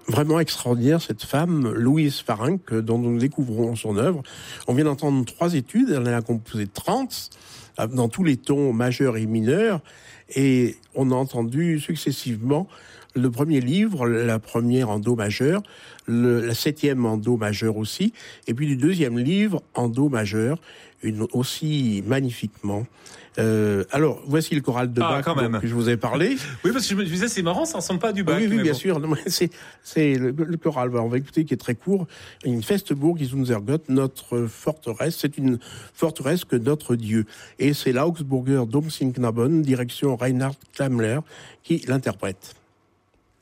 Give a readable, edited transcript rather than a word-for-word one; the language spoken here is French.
vraiment extraordinaire, cette femme, Louise Farenc, dont nous découvrons son œuvre. On vient d'entendre 3 études, elle en a composé 30, dans tous les tons majeurs et mineurs, et on a entendu successivement le premier livre, la première en do majeur, la 7e en do majeur aussi, et puis du 2e livre en do majeur, aussi magnifiquement. Alors, voici le choral de Bach que je vous ai parlé. Oui, parce que je me disais, c'est marrant, ça ressemble pas à du Bach. Oui, bien sûr. Non, c'est le choral. On va écouter, qui est très court. Une Festburg is unser Gott, notre forteresse. C'est une forteresse que notre Dieu. Et c'est l'Augsburger Domsingknaben, direction Reinhard Klammler, qui l'interprète.